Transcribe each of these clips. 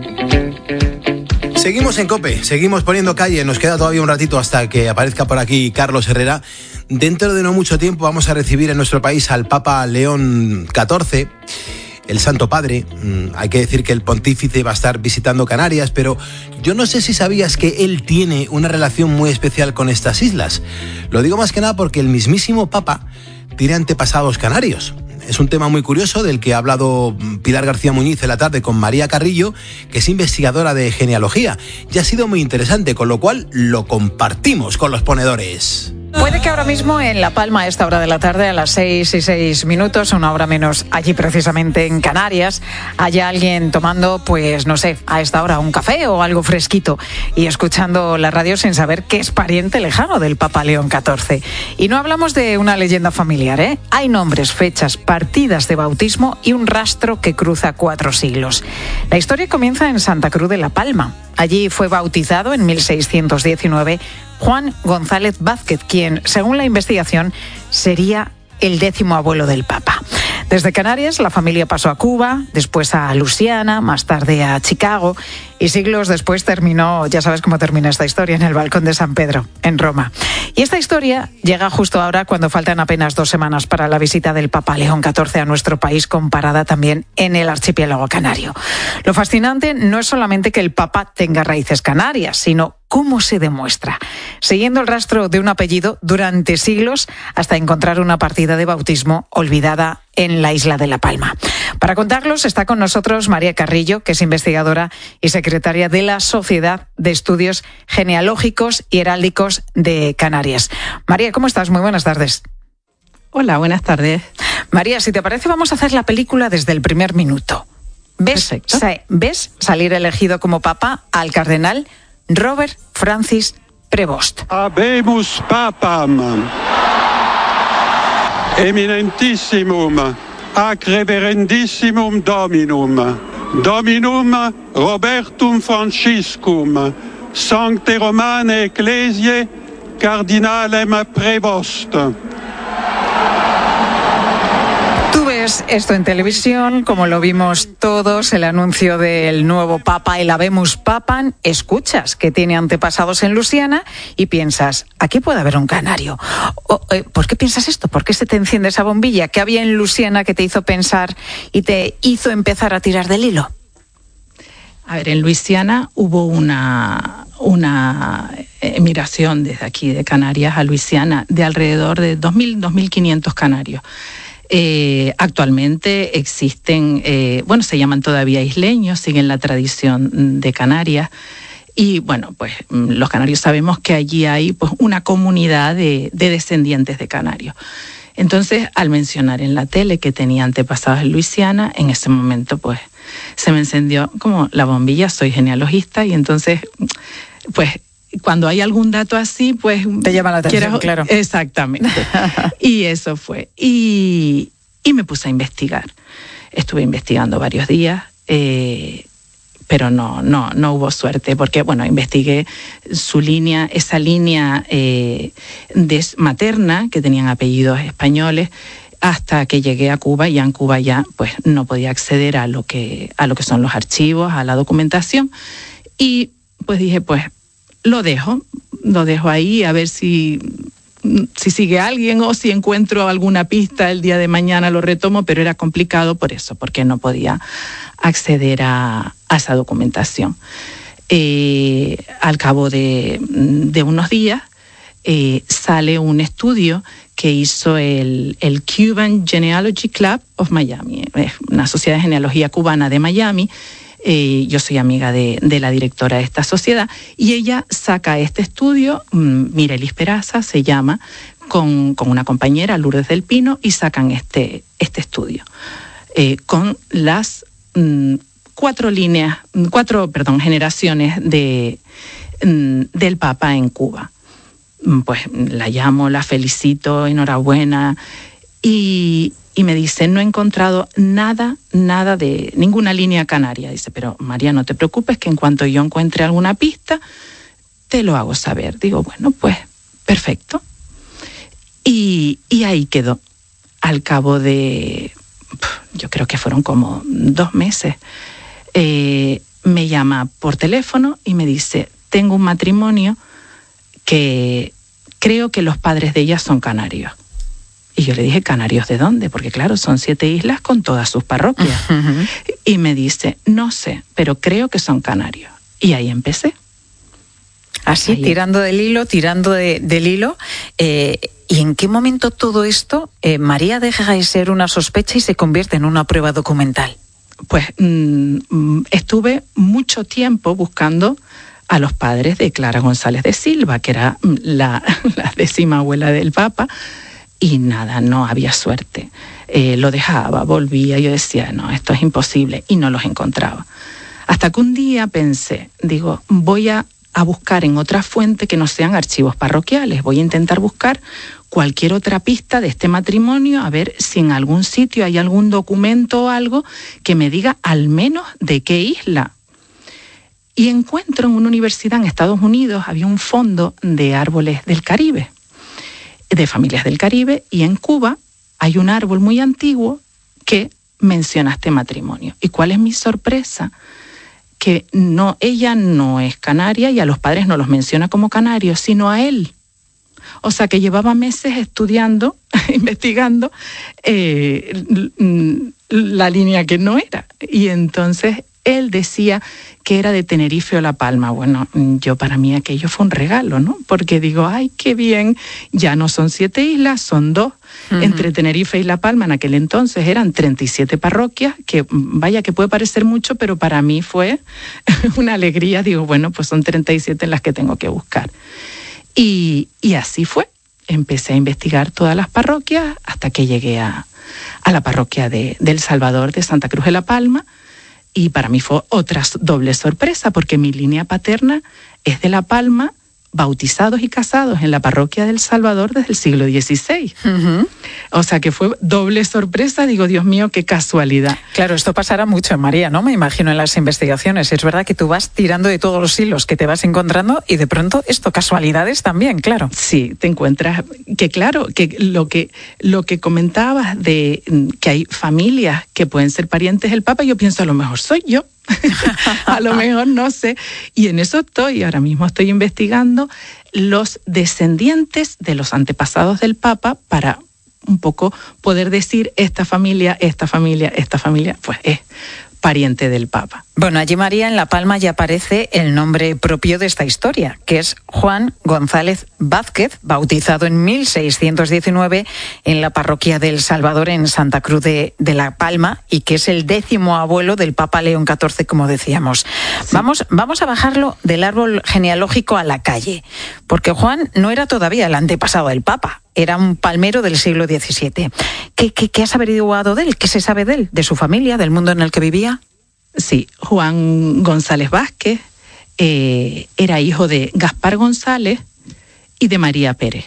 Seguimos en COPE, seguimos poniendo calle, nos queda todavía un ratito hasta que aparezca por aquí Carlos Herrera. Dentro de no mucho tiempo vamos a recibir en nuestro país al Papa León XIV, el Santo Padre. Hay que decir que el pontífice va a estar visitando Canarias, pero yo no sé si sabías que él tiene una relación muy especial con estas islas. Lo digo más que nada porque el mismísimo Papa tiene antepasados canarios. Es un tema muy curioso del que ha hablado Pilar García Muñiz en la tarde con María Carrillo, que es investigadora de genealogía. Y ha sido muy interesante, con lo cual lo compartimos con los ponedores. Puede que ahora mismo en La Palma, a esta hora de la tarde, a las 6:06, una hora menos allí precisamente en Canarias, haya alguien tomando, pues no sé, a esta hora un café o algo fresquito y escuchando la radio sin saber que es pariente lejano del Papa León XIV. Y no hablamos de una leyenda familiar, ¿eh? Hay nombres, fechas, partidas de bautismo y un rastro que cruza 4 siglos. La historia comienza en Santa Cruz de La Palma. Allí fue bautizado en 1619 Juan González Vázquez, quien, según la investigación, sería el 10º abuelo del Papa. Desde Canarias, la familia pasó a Cuba, después a Luisiana, más tarde a Chicago, y siglos después terminó, ya sabes cómo termina esta historia, en el balcón de San Pedro, en Roma. Y esta historia llega justo ahora, cuando faltan apenas 2 semanas para la visita del Papa León XIV a nuestro país, comparada también en el archipiélago canario. Lo fascinante no es solamente que el Papa tenga raíces canarias, sino cómo se demuestra, siguiendo el rastro de un apellido durante siglos hasta encontrar una partida de bautismo olvidada en la isla de La Palma. Para contarlos está con nosotros María Carrillo, que es investigadora y secretaria de la Sociedad de Estudios Genealógicos y Heráldicos de Canarias. María, ¿cómo estás? Muy buenas tardes. Hola, buenas tardes. María, si te parece, vamos a hacer la película desde el primer minuto. ¿Ves salir elegido como papa al cardenal Robert Francis Prevost? Habemus papam, eminentissimum, ac reverendissimum dominum, dominum Robertum Franciscum, sancte Romane Ecclesiae, cardinalem Prevost. Esto en televisión, como lo vimos todos, el anuncio del nuevo Papa, el Habemus Papam, escuchas que tiene antepasados en Luisiana y piensas, aquí puede haber un canario. ¿Por qué piensas esto? ¿Por qué se te enciende esa bombilla? ¿Qué había en Luisiana que te hizo pensar y te hizo empezar a tirar del hilo? A ver, en Luisiana hubo una emigración desde aquí de Canarias a Luisiana de alrededor de 2.000, 2.500 canarios. Actualmente existen, se llaman todavía isleños, siguen la tradición de Canarias y pues los canarios sabemos que allí hay pues una comunidad de descendientes de canarios. Entonces, al mencionar en la tele que tenía antepasados en Luisiana, en ese momento pues se me encendió como la bombilla, soy genealogista y entonces pues cuando hay algún dato así, pues te llama la atención, claro. Exactamente. Y eso fue. Y me puse a investigar. Estuve investigando varios días, pero no hubo suerte, porque investigué esa línea materna, que tenían apellidos españoles, hasta que llegué a Cuba, y en Cuba ya pues no podía acceder a lo que son los archivos, a la documentación, y pues dije, pues lo dejo ahí a ver si sigue alguien o si encuentro alguna pista el día de mañana lo retomo, pero era complicado por eso, porque no podía acceder a esa documentación. Al cabo de unos días sale un estudio que hizo el Cuban Genealogy Club of Miami, una sociedad de genealogía cubana de Miami. Yo soy amiga de la directora de esta sociedad y ella saca este estudio, Mirelis Peraza se llama, con una compañera, Lourdes del Pino, y sacan este estudio con las 4 generaciones del Papa en Cuba. Pues la llamo, la felicito, enhorabuena, y me dice, no he encontrado nada de ninguna línea canaria. Dice, pero María, no te preocupes, que en cuanto yo encuentre alguna pista, te lo hago saber. Digo, bueno, pues, perfecto. Y ahí quedó. Al cabo de, yo creo que fueron como 2 meses, me llama por teléfono y me dice, tengo un matrimonio que creo que los padres de ella son canarios. Y yo le dije, ¿canarios de dónde? Porque claro, son 7 islas con todas sus parroquias. Uh-huh. Y me dice, no sé, pero creo que son canarios. Y ahí empecé. Así, ahí. Tirando del hilo. ¿Y en qué momento todo esto, María deja de ser una sospecha y se convierte en una prueba documental? Pues estuve mucho tiempo buscando a los padres de Clara González de Silva, que era la 10ª abuela del Papa, y nada, no había suerte. Lo dejaba, volvía, yo decía, no, esto es imposible, y no los encontraba. Hasta que un día pensé, digo, voy a buscar en otra fuente que no sean archivos parroquiales, voy a intentar buscar cualquier otra pista de este matrimonio, a ver si en algún sitio hay algún documento o algo que me diga al menos de qué isla. Y encuentro en una universidad en Estados Unidos, había un fondo de árboles del Caribe, de familias del Caribe, y en Cuba hay un árbol muy antiguo que menciona este matrimonio. ¿Y cuál es mi sorpresa? Que no, ella no es canaria y a los padres no los menciona como canarios, sino a él. O sea, que llevaba meses estudiando, investigando la línea que no era. Y entonces él decía que era de Tenerife o La Palma. Bueno, para mí aquello fue un regalo, ¿no? Porque digo, ay, qué bien, ya no son 7 islas, son 2. Uh-huh. Entre Tenerife y La Palma en aquel entonces eran 37 parroquias, que vaya que puede parecer mucho, pero para mí fue una alegría. Digo, bueno, pues son 37 en las que tengo que buscar. Y así fue. Empecé a investigar todas las parroquias hasta que llegué a la parroquia del Salvador de Santa Cruz de La Palma. Y para mí fue otra doble sorpresa, porque mi línea paterna es de La Palma, bautizados y casados en la parroquia del Salvador desde el siglo XVI. Uh-huh. O sea que fue doble sorpresa, digo, Dios mío, qué casualidad. Claro, esto pasará mucho en María, ¿no? Me imagino en las investigaciones. Es verdad que tú vas tirando de todos los hilos que te vas encontrando y de pronto esto, casualidades también, claro. Sí, te encuentras que claro, que lo que comentabas de que hay familias que pueden ser parientes del Papa, yo pienso, a lo mejor soy yo. A lo mejor no sé, y en eso ahora mismo estoy investigando los descendientes de los antepasados del Papa para un poco poder decir esta familia, pues es pariente del Papa. Bueno, allí, María, en La Palma ya aparece el nombre propio de esta historia, que es Juan González Vázquez, bautizado en 1619 en la parroquia del Salvador en Santa Cruz de La Palma, y que es el 10º abuelo del Papa León XIV, como decíamos. Sí. Vamos a bajarlo del árbol genealógico a la calle, porque Juan no era todavía el antepasado del Papa, era un palmero del siglo XVII. ¿Qué has averiguado de él? ¿Qué se sabe de él, de su familia, del mundo en el que vivía? Sí, Juan González Vázquez era hijo de Gaspar González y de María Pérez.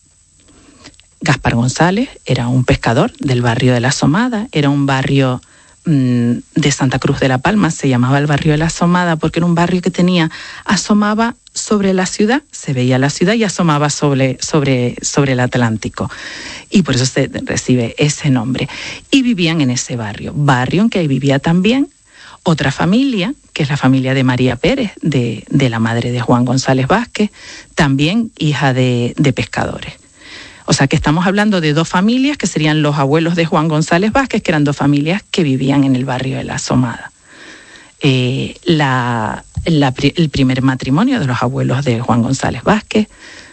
Gaspar González era un pescador del barrio de La Asomada, era un barrio de Santa Cruz de La Palma, se llamaba el barrio de La Asomada porque era un barrio que asomaba sobre la ciudad, se veía la ciudad y asomaba sobre el Atlántico. Y por eso se recibe ese nombre. Y vivían en ese barrio en que vivía también otra familia, que es la familia de María Pérez, de la madre de Juan González Vázquez, también hija de pescadores. O sea que estamos hablando de 2 familias que serían los abuelos de Juan González Vázquez, que eran 2 familias que vivían en el barrio de La Asomada. El primer matrimonio de los abuelos de Juan González Vázquez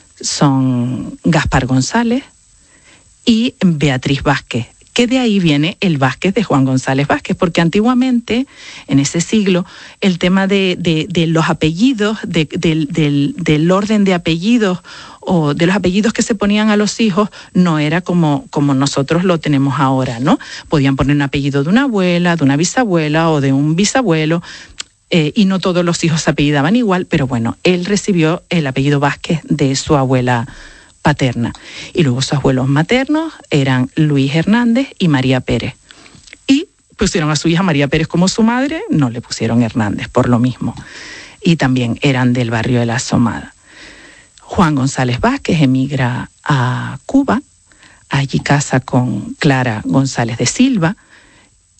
son Gaspar González y Beatriz Vázquez, que de ahí viene el Vázquez de Juan González Vázquez, porque antiguamente, en ese siglo, el tema de los apellidos, del orden de apellidos o de los apellidos que se ponían a los hijos no era como nosotros lo tenemos ahora, ¿no? Podían poner un apellido de una abuela, de una bisabuela o de un bisabuelo, y no todos los hijos se apellidaban igual, pero bueno, él recibió el apellido Vázquez de su abuela paterna. Y luego sus abuelos maternos eran Luis Hernández y María Pérez. Y pusieron a su hija María Pérez como su madre, no le pusieron Hernández por lo mismo. Y también eran del barrio de La Asomada. Juan González Vázquez emigra a Cuba, allí casa con Clara González de Silva,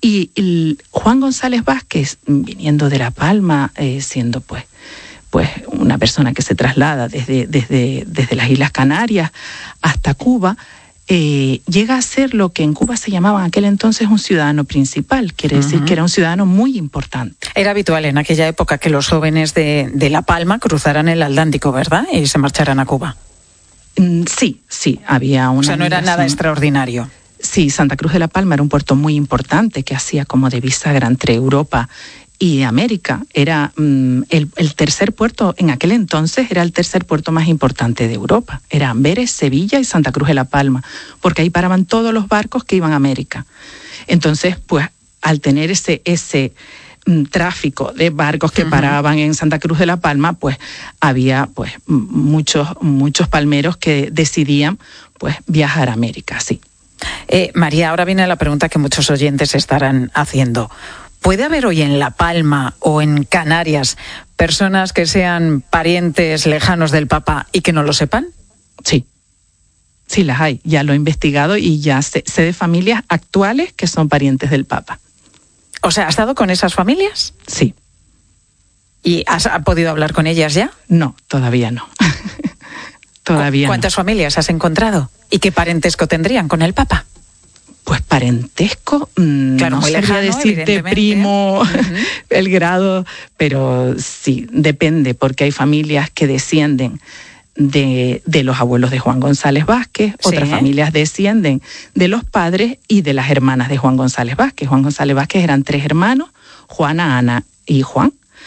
Y Juan González Vázquez, viniendo de La Palma, siendo pues una persona que se traslada desde las Islas Canarias hasta Cuba, llega a ser lo que en Cuba se llamaba en aquel entonces un ciudadano principal, quiere decir que era un ciudadano muy importante. Era habitual en aquella época que los jóvenes de La Palma cruzaran el Atlántico, ¿verdad? Y se marcharan a Cuba. Sí, había una... O sea, no era nada extraordinario. Sí, Santa Cruz de la Palma era un puerto muy importante que hacía como de bisagra entre Europa y América. Era el tercer puerto, en aquel entonces era el tercer puerto más importante de Europa. Era Amberes, Sevilla y Santa Cruz de la Palma, porque ahí paraban todos los barcos que iban a América. Entonces, pues, al tener ese tráfico de barcos que paraban en Santa Cruz de la Palma, pues había pues muchos palmeros que decidían pues viajar a América, sí. María, ahora viene la pregunta que muchos oyentes estarán haciendo. ¿Puede haber hoy en La Palma o en Canarias personas que sean parientes lejanos del Papa y que no lo sepan? Sí las hay. Ya lo he investigado y ya sé de familias actuales que son parientes del Papa. O sea, ¿has estado con esas familias? Sí. ¿Y has podido hablar con ellas ya? No, todavía no. Todavía ¿Cuántas no. familias has encontrado? ¿Y qué parentesco tendrían con el Papa? Pues parentesco, claro, no muy sabría lejano, decirte primo, el grado, pero sí, depende, porque hay familias que descienden de los abuelos de Juan González Vázquez, otras familias descienden de los padres y de las hermanas de Juan González Vázquez. Juan González Vázquez eran 3 hermanos, Juana, Ana y Juan,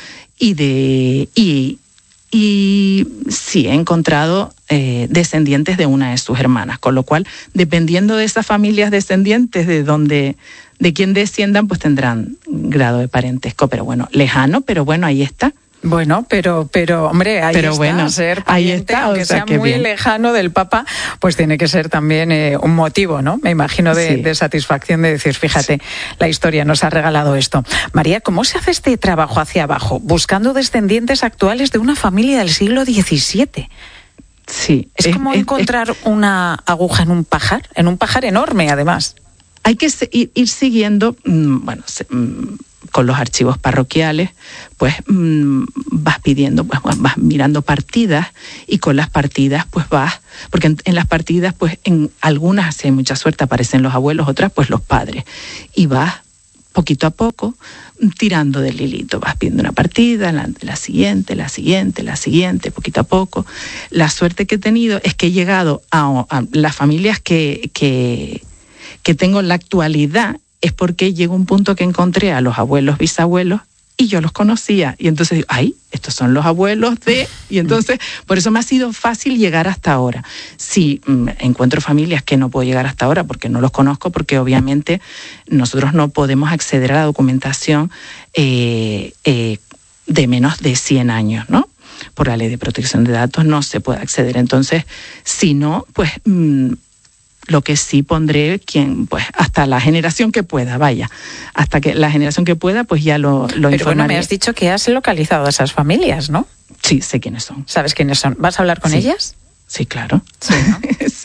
y sí he encontrado descendientes de una de sus hermanas, con lo cual, dependiendo de esas familias descendientes de quién desciendan, pues tendrán grado de parentesco, pero bueno, lejano, pero bueno, ahí está. Bueno, pero hombre, ahí está, bueno, ser pariente, ahí está, aunque sea muy bien lejano del Papa, pues tiene que ser también un motivo, ¿no? Me imagino de satisfacción de decir, fíjate, la historia nos ha regalado esto. María, ¿cómo se hace este trabajo hacia abajo, buscando descendientes actuales de una familia del siglo XVII? Sí. Es como encontrar una aguja en un pajar enorme, además. Hay que ir siguiendo, con los archivos parroquiales, pues vas pidiendo, pues vas mirando partidas, y con las partidas pues vas, porque en las partidas pues en algunas, si hay mucha suerte, aparecen los abuelos, otras pues los padres, y vas poquito a poco tirando del hilito, vas pidiendo una partida, la siguiente, poquito a poco. La suerte que he tenido es que he llegado a las familias que tengo en la actualidad, es porque llegó un punto que encontré a los abuelos, bisabuelos, y yo los conocía. Y entonces digo, estos son los abuelos de... Y entonces, por eso me ha sido fácil llegar hasta ahora. Sí, encuentro familias que no puedo llegar hasta ahora porque no los conozco, porque obviamente nosotros no podemos acceder a la documentación de menos de 100 años, ¿no? Por la Ley de Protección de Datos no se puede acceder. Entonces, si no, pues... lo que sí pondré, pues hasta la generación que pueda, hasta que la generación que pueda, pues ya lo informaré. Pero bueno, me has dicho que has localizado a esas familias, ¿no? Sí, sé quiénes son. ¿Sabes quiénes son? ¿Vas a hablar con ellas? Sí, claro. Sí, ¿no?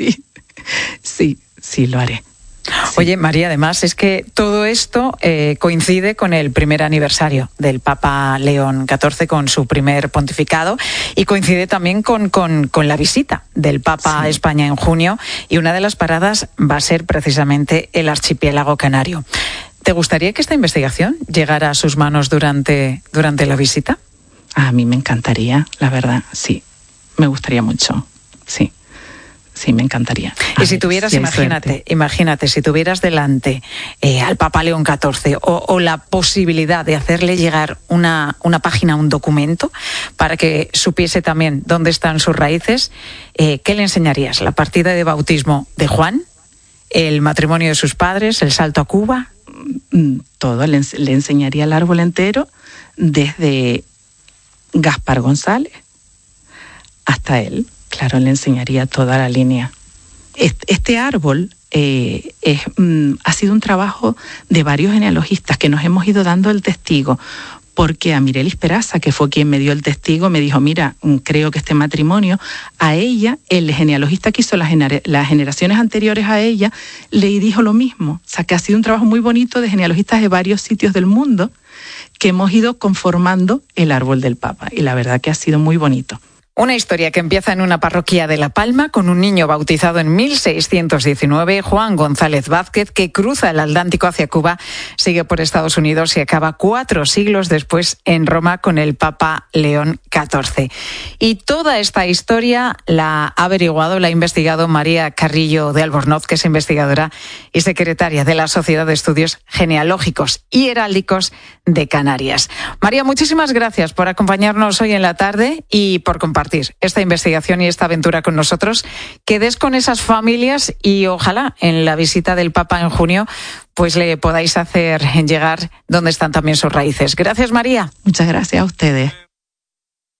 sí, lo haré. Sí. Oye, María, además es que todo esto coincide con el primer aniversario del Papa León XIV, con su primer pontificado, y coincide también con la visita del Papa a España en junio, y una de las paradas va a ser precisamente el archipiélago canario. ¿Te gustaría que esta investigación llegara a sus manos durante la visita? A mí me encantaría, la verdad, sí. Me gustaría mucho, sí. Sí, me encantaría. Y si tuvieras, imagínate, si tuvieras delante al Papa León XIV o la posibilidad de hacerle llegar una página, un documento, para que supiese también dónde están sus raíces, ¿qué le enseñarías? ¿La partida de bautismo de Juan? ¿El matrimonio de sus padres? ¿El salto a Cuba? Todo, le enseñaría el árbol entero, desde Gaspar González hasta él. Claro, le enseñaría toda la línea. Este árbol ha sido un trabajo de varios genealogistas que nos hemos ido dando el testigo, porque Amirelis Peraza, que fue quien me dio el testigo, me dijo, mira, creo que este matrimonio, a ella, el genealogista que hizo las generaciones anteriores a ella, le dijo lo mismo. O sea, que ha sido un trabajo muy bonito de genealogistas de varios sitios del mundo que hemos ido conformando el árbol del Papa. Y la verdad que ha sido muy bonito. Una historia que empieza en una parroquia de La Palma con un niño bautizado en 1619, Juan González Vázquez, que cruza el Atlántico hacia Cuba, sigue por Estados Unidos y acaba 4 siglos después en Roma con el Papa León XIV. Y toda esta historia la ha averiguado, la ha investigado María Carrillo de Albornoz, que es investigadora y secretaria de la Sociedad de Estudios Genealógicos y Heráldicos de Canarias. María, muchísimas gracias por acompañarnos hoy en la tarde y por compartir esta investigación y esta aventura con nosotros. Quedes con esas familias y ojalá en la visita del Papa en junio pues le podáis hacer llegar donde están también sus raíces. Gracias, María. Muchas gracias a ustedes.